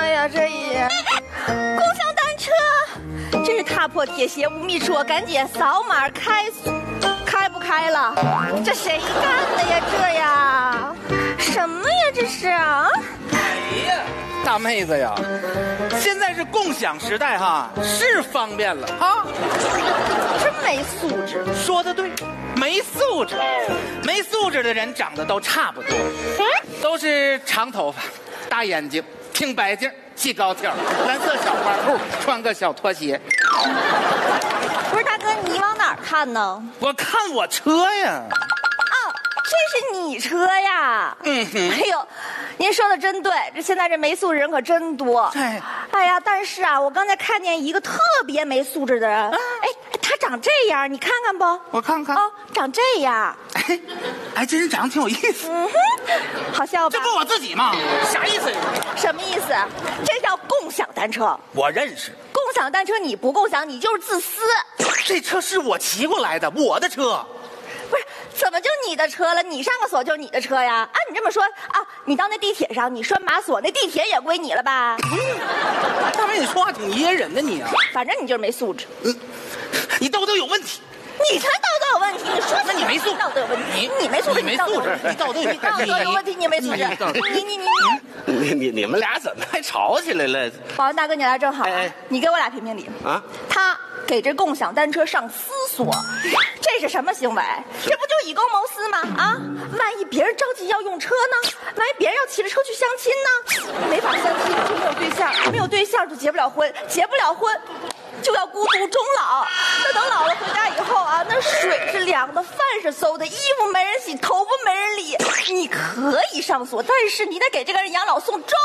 哎呀，这也共享单车真是踏破铁鞋无觅处，赶紧扫码开不开了？这谁干的呀？这呀，什么呀？这是啊？ 哎呀，大妹子呀，现在是共享时代哈，是方便了哈。 真没素质。 说得对，没素质，没素质的人长得都差不多，都是长头发、大眼睛、挺白净、系高腚、蓝色小花裤，穿个小拖鞋。 不是大哥，你往哪儿看呢？ 我看我车呀。 这是你车呀？ 嗯哼。 哎呦，您说的真对，这现在这没素质人可真多。哎呀，但是啊，我刚才看见一个特别没素质的人，哎，他长这样，你看看不？ 我看看。 哦，长这样。 哎，这人长得挺有意思。 嗯哼，好笑吧？ 这不我自己吗？啥意思？ 什么意思？这叫共享单车。 我认识。 共享单车你不共享，你就是自私。 这车是我骑过来的，我的车。 不是，怎么就你的车了？你上个锁就是你的车呀？按你这么说啊，你到那地铁上，你拴把锁，那地铁也归你了吧？ 大妹，你说话挺噎人的你啊！ 反正你就是没素质。 你道德有问题。 你才道德有问题！你说那你没素质， 道德有问题。你没素质， 你没素质，你道德有问题，你没素质。 你们俩怎么还吵起来了？ 保安大哥，你来正好，你给我俩评评理啊！他给这共享单车上私锁，这是什么行为？这不就以公谋私吗？啊！万一别人着急要用车呢？万一别人要骑着车去相亲呢？没法相亲就没有对象，没有对象就结不了婚，结不了婚就要孤独终老。那等老了回家以后啊，那水是凉的，饭是馊的，衣服没人洗，头发没人理。你可以上锁，但是你得给这个人养老送终。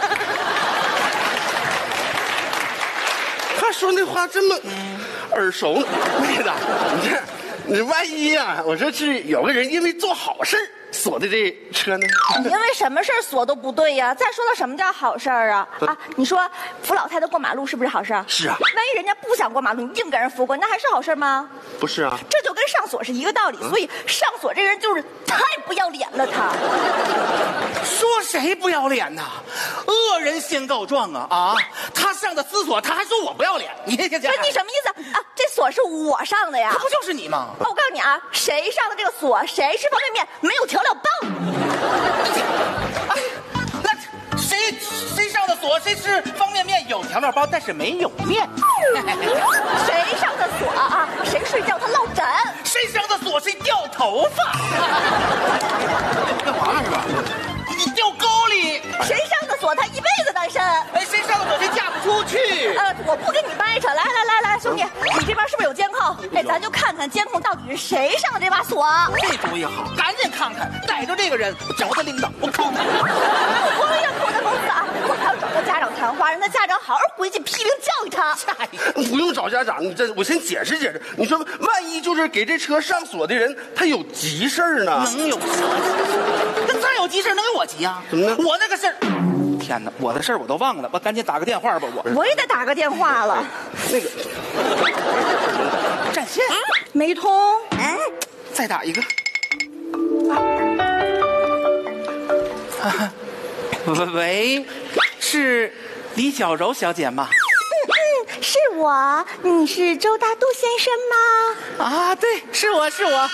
他说那话这么耳熟，妹子，你万一呀，我说是有个人因为做好事锁的这车呢？ 因为什么事锁都不对呀。再说了，什么叫好事啊？啊，你说扶老太太过马路是不是好事？ 是啊。 万一人家不想过马路，你硬给人扶过，那还是好事吗？ 不是啊。 这就跟上锁是一个道理。所以上锁这个人就是太不要脸了。他说谁不要脸呐？恶人先告状啊！啊，他上的私锁，他还说我不要脸，你这你什么意思啊？这锁是我上的呀？ 可不就是你吗？ 我告诉你啊，谁上的这个锁，谁吃方便面没有调料包。 那谁上的锁，谁吃方便面有调料包，但是没有面。 谁上的锁啊？谁睡觉他落枕。 谁上的锁，谁掉头发。 干嘛呢是吧？ 你掉沟里。 谁上的锁，他一辈子单身。 哎，谁上的锁，谁嫁不出去。 我不跟你掰扯。来，兄弟，你这边是不是有监控？哎，咱就看看监控到底是谁上的这把锁。 这主意好，赶紧看看，逮着这个人，找他领导，我扣他。 我们要扣他工资啊！我还要找他家长谈话，让他家长好好回去批评教育他。 不用找家长，我先解释解释。你说，万一就是给这车上锁的人，他有急事儿呢？ 能有啥？那再有急事能有我急啊？ 怎么呢？ 我那个事儿，天哪，我的事儿我都忘了，我赶紧打个电话吧。 我也得打个电话了。 那个占线没通。 再打一个。喂，是李小柔小姐吗？ 是我。你是周大度先生吗？ 啊，对，是我。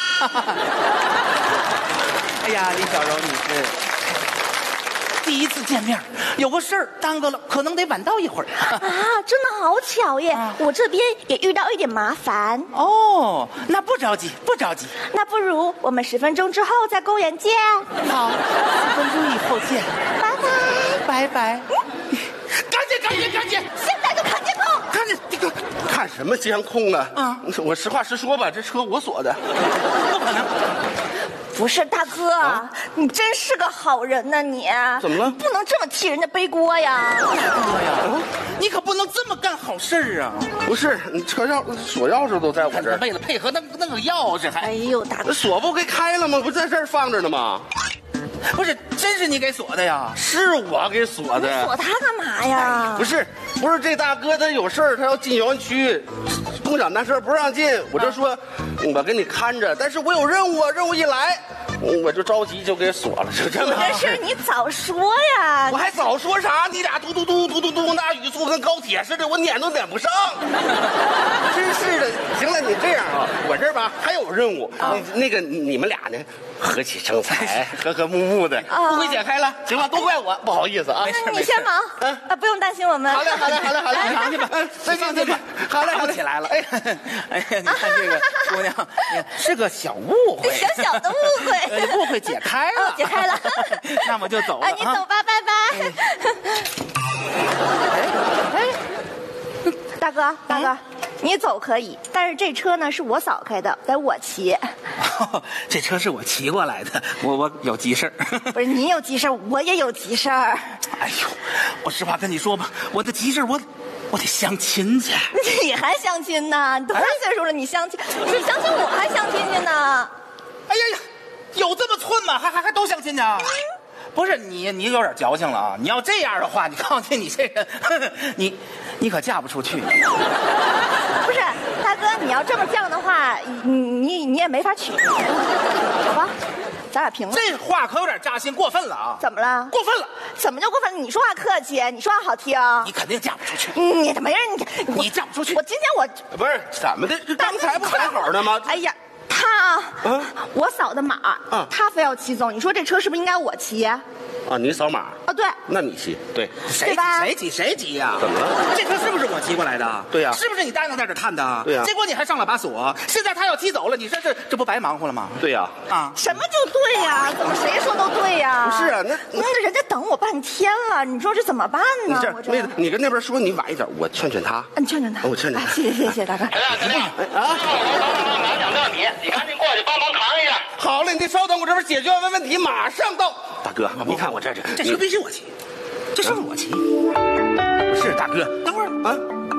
哎呀，李小柔，你是第一次见面，有个事儿耽搁了，可能得晚到一会儿。 啊，真的好巧耶！我这边也遇到一点麻烦。 哦，那不着急。 那不如我们10分钟之后在公园见。 好，10分钟以后见。拜拜。赶紧！ 现在就看监控。 看什么监控啊？我实话实说吧，这车我锁的。 不可能。 不是大哥，你真是个好人呐！你怎么了？ 不能这么替人家背锅呀！ 大哥呀，你可不能这么干好事啊！ 不是，你车锁钥匙都在我这儿。 为了配合那个钥匙还…… 哎呦，大哥， 锁不给开了吗？不在这儿放着呢吗？ 不是，真是你给锁的呀？ 是我给锁的。 锁他干嘛呀？ 不是，这大哥他有事儿，他要进园区，共享单车不让进。我就说，我给你看着，但是我有任务啊，任务一来， 我就着急就给锁了，就这么。 这事你早说呀！ 我还早说啥？你俩嘟嘟嘟嘟嘟嘟，那语速跟高铁似的，我撵都撵不上。真是的。行了，你这样啊，我这儿吧还有任务，那个你们俩呢，和气生财，和和睦睦的，不会解开了，行吧？都怪我，不好意思啊。 那你先忙，不用担心我们。 好嘞，好嘞，好嘞，好嘞， 忙去吧， 再见，再见。好嘞，好嘞， 起来了。哎，你看这个姑娘，是个小误会， 小的误会， 误会解开了， 解开了。 那么就走了。 你走吧，拜拜。大哥，大哥，你走可以，但是这车呢是我嫂开的，得我骑。 这车是我骑过来的，我有急事儿。 不是你有急事儿，我也有急事儿。 哎呦，我实话跟你说吧，我的急事儿我得相亲去。 你还相亲呢？多大岁数了？你相亲？你相亲我还相亲去呢？ 哎呀呀，有这么寸吗？还都相亲呢？不是你有点矫情了啊！你要这样的话，你告诉你这人，你可嫁不出去。 不是大哥，你要这么犟的话，你也没法娶，好吧？咱俩平了。 这话可有点扎心，过分了啊！ 怎么了？ 过分了？ 怎么就过分了？你说话客气，你说话好听。 你肯定嫁不出去。 你他妈人， 你嫁不出去。 我今天我不是怎么的？刚才不还好呢吗？ 哎呀。他，我扫的码，他非要骑走，你说这车是不是应该我骑？啊， 你扫码？ 啊，对。 那你骑，对。 谁骑呀？ 怎么了？ 这车是不是我骑过来的？ 对呀。 是不是你答应在这看的？ 对呀。 结果你还上了把锁，现在他要骑走了，你说这不白忙活了吗？ 对呀。 啊， 什么就对呀？怎么谁说都对呀？ 不是啊， 那人家等我半天了，你说这怎么办呢？ 妹子，你跟那边说你晚一点，我劝劝他。 你劝劝他， 我劝劝他。 谢谢大哥。 怎么样？啊！马讲到你赶紧过去帮忙扛一下。 好嘞，你稍等，我这边解决完问题，马上到。大哥，你看我这车必须我骑，这是我骑。 不是大哥， 等会儿啊。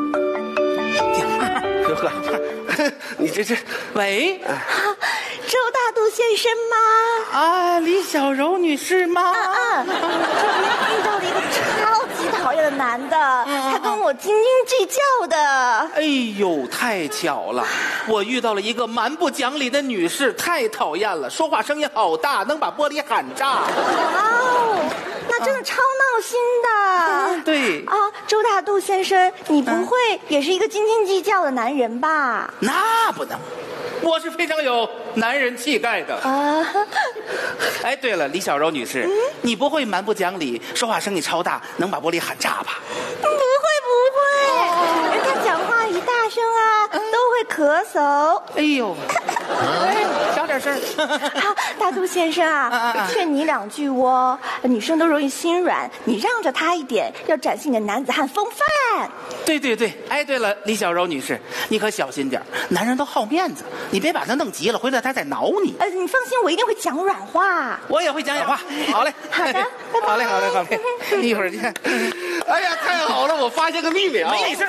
呵，你这， 喂， 周大度先生吗？ 啊，李小柔女士吗？ 这边遇到了一个超级讨厌的男的，他跟我斤斤计较的。 哎呦，太巧了，我遇到了一个蛮不讲理的女士，太讨厌了，说话声音好大，能把玻璃喊炸。 哇哦，那真的超闹心的。 对啊，周大度先生，你不会也是一个斤斤计较的男人吧？ 那不能，我是非常有男人气概的。啊，哎，对了，李小柔女士，你不会蛮不讲理，说话声音超大，能把玻璃喊炸吧？ 不会，人家讲话一大声啊，都会咳嗽。 哎呦，小点声。 大度先生啊，劝你两句哦，女生都容易心软，你让着她一点，要展现你的男子汉风范。 对，哎，对了，李小柔女士，你可小心点，男人都好面子，你别把他弄急了，回来他再挠你。 你放心，我一定会讲软话。 我也会讲软话。好嘞， 好的，拜拜。 好嘞，一会儿见。 哎呀，太好了，我发现个秘密啊！ 没事。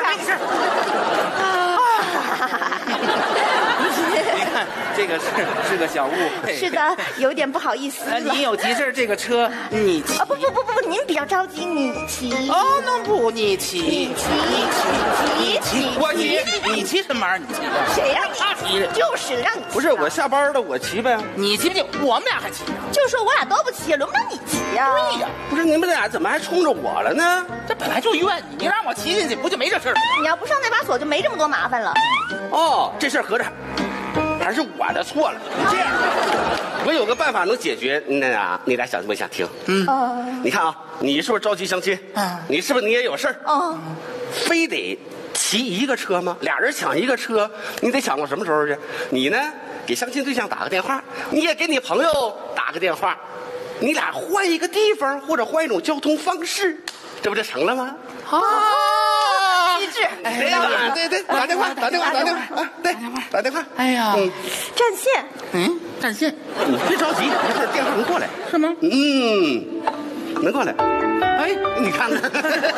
你看，这个是个小误会。 是的，有点不好意思了。 你有急事，这个车你骑。 不，您比较着急，你骑。 哦，那不，你骑。 我骑。 你骑什么玩意儿？你骑的？ 谁让他骑的？就是让你骑。 不是我下班了，我骑呗。 你骑不骑？我们俩还骑呢。 就说我俩都不骑，轮不到你骑呀。 对呀， 不是你们俩怎么还冲着我了呢？ 这本来就怨你，你让我骑进去，不就没这事儿了？ 你要不上那把锁，就没这么多麻烦了。 哦，这事儿合着还是我的错了。这样，我有个办法能解决。你俩想不想听？你看啊，你是不是着急相亲？你是不是你也有事儿？非得骑一个车吗？俩人抢一个车，你得抢到什么时候去？你呢，给相亲对象打个电话，你也给你朋友打个电话，你俩换一个地方或者换一种交通方式，这不就成了吗？ 机智， 对，打电话，对，打电话。 哎呀， 占线， 占线， 你别着急，一会儿电话能过来， 是吗？ 能过来。 哎， 你看看，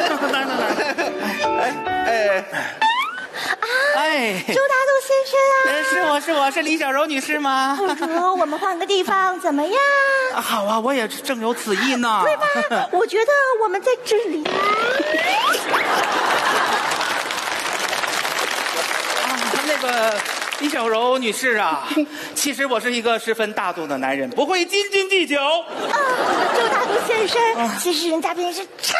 哎， 周大度先生啊， 是我，是李小柔女士吗？ 不如我们换个地方怎么样？ 好啊，我也正有此意呢。 对吧？我觉得我们在这里。 那个， 李小柔女士啊，其实我是一个十分大度的男人，不会斤斤计较。 周大度先生，其实人家便是超